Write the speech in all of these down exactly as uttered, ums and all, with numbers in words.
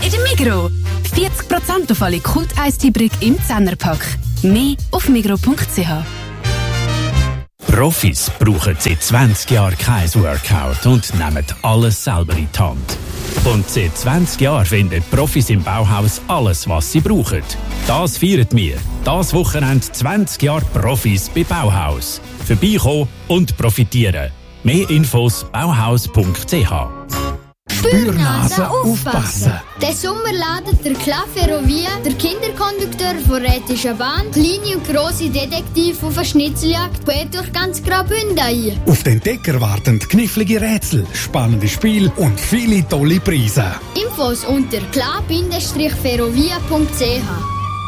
in der Migros. vierzig Prozent auf alle Kult-Eistee-Brick im Zehnerpack. Mehr auf migros punkt c h. Profis brauchen seit zwanzig Jahren kein Workout und nehmen alles selber in die Hand. Und seit zwanzig Jahren finden Profis im Bauhaus alles, was sie brauchen. Das feiern wir. Das Wochenende zwanzig Jahre Profis bei Bauhaus. Vorbeikommen und profitieren. Mehr Infos bauhaus punkt c h. Spürnase aufpassen! Den Sommer ladet der Club Ferrovia, der Kinderkondukteur von Rätischer Bahn, kleine und grosse Detektive auf eine Schnitzeljagd quer durch ganz Graubünden ein. Auf den Entdecker warten knifflige Rätsel, spannende Spiele und viele tolle Preise. Infos unter club ferrovia punkt c h.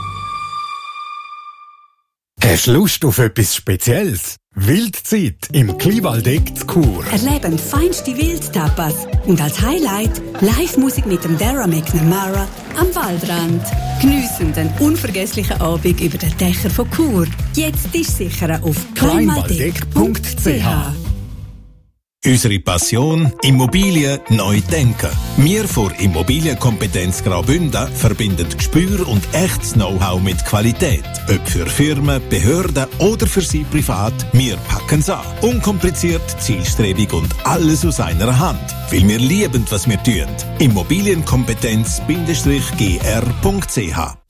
Hast du Lust auf etwas Spezielles? Wildzeit im Kleinwaldeck zu Chur. Erleben feinste Wildtapas und als Highlight Live-Musik mit dem Dara McNamara am Waldrand. Geniessen den unvergesslichen Abend über den Dächern von Chur. Jetzt ist sicher auf kleinwaldeck punkt c h. Unsere Passion – Immobilien neu denken. Wir von Immobilienkompetenz Graubünden verbinden Gespür und echtes Know-how mit Qualität. Ob für Firmen, Behörden oder für Sie privat, wir packen es an. Unkompliziert, zielstrebig und alles aus einer Hand. Weil wir lieben, was wir tun. Immobilienkompetenz G R punkt c h.